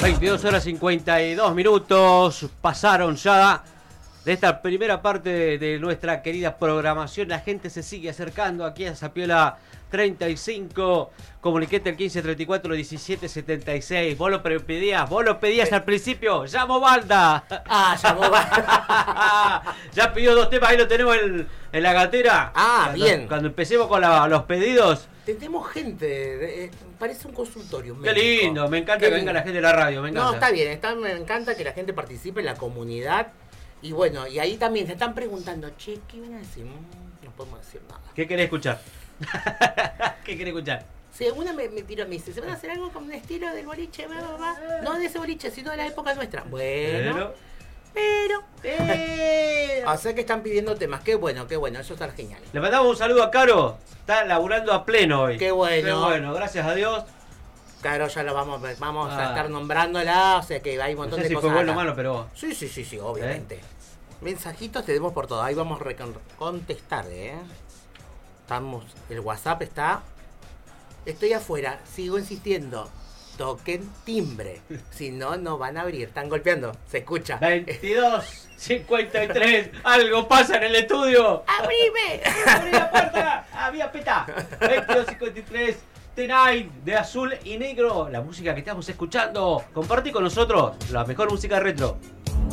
22 horas 52 minutos pasaron ya de esta primera parte de nuestra querida programación. La gente se sigue acercando aquí a Zapiola 35, comuniquete el 1534 1776. Vos lo pedías al principio. ¡Llamo Balda! Llamó Balda. Ya pidió 2 temas, ahí lo tenemos en la gatera. Bien. Cuando empecemos con los pedidos. Tenemos gente, parece un consultorio Qué médico. lindo, me encanta que venga la gente de la radio, me encanta. No, está bien, me encanta que la gente participe en la comunidad. Y bueno, y ahí también se están preguntando, che, ¿qué viene a decir? No podemos decir nada. ¿Qué querés escuchar? ¿Qué querés escuchar? Si alguna me tiró, me dice, ¿se van a hacer algo con un estilo del boliche? No de ese boliche, sino de la época nuestra. Bueno, pero. O sea que están pidiendo temas. Qué bueno, eso está genial. Le mandamos un saludo a Caro. Está laburando a pleno hoy. Qué bueno, gracias a Dios. Claro, ya lo vamos a estar nombrándola. O sea que hay un montón de si cosas. Fue bueno o malo, pero. Sí, obviamente. Mensajitos tenemos por todo. Ahí vamos a contestar, el WhatsApp está. Estoy afuera, sigo insistiendo. Toquen timbre. Si no, no van a abrir. Están golpeando. Se escucha. 22:53. Algo pasa en el estudio. ¡Abrime! ¡Abrí la puerta! ¡Había peta! 22:53. Tonight de azul y negro. La música que estamos escuchando. Compartí con nosotros la mejor música retro.